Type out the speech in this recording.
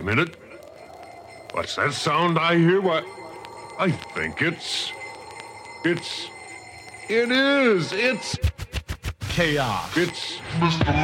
a minute. What's that sound I hear? What? I think it is. It's Chaos. It's